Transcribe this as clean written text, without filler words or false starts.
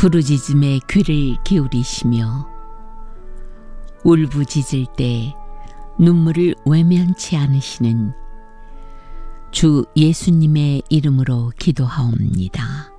부르짖음에 귀를 기울이시며 울부짖을 때 눈물을 외면치 않으시는 주 예수님의 이름으로 기도하옵니다.